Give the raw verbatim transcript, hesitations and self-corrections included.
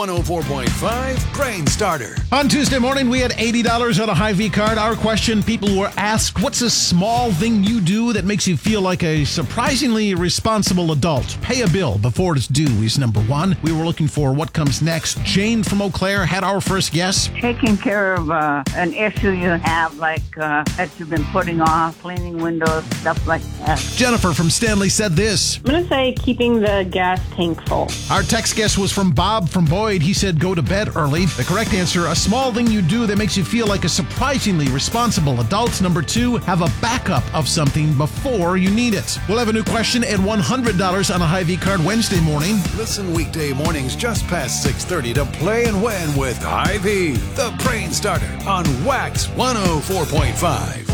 one oh four point five Brain Starter. On Tuesday morning, we had eighty dollars on a Hy-Vee card. Our question, people were asked, what's a small thing you do that makes you feel like a surprisingly responsible adult? Pay a bill before it's due is number one. We were looking for what comes next. Jane from Eau Claire had our first guess. Taking care of uh, an issue you have, like uh, that you've been putting off, cleaning windows, stuff like that. Jennifer from Stanley said this. I'm going to say keeping the gas tank full. Our text guess was from Bob from Boyd. He said go to bed early. The correct answer, a small thing you do that makes you feel like a surprisingly responsible adult. Number two, have a backup of something before you need it. We'll have a new question and one hundred dollars on a Hy-Vee card Wednesday morning. Listen weekday mornings just past six thirty to play and win with Hy-Vee, the Brain Starter on Wax one oh four point five.